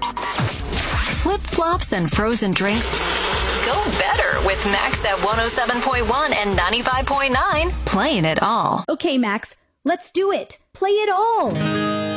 Flip-flops and frozen drinks go better with Max at 107.1 and 95.9, playing it all. Okay, Max, let's do it. Play it all.